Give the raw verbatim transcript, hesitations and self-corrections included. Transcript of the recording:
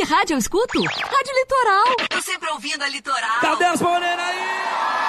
Que rádio eu escuto? Rádio Litoral. Tô sempre ouvindo a Litoral. Cadê as morenas aí?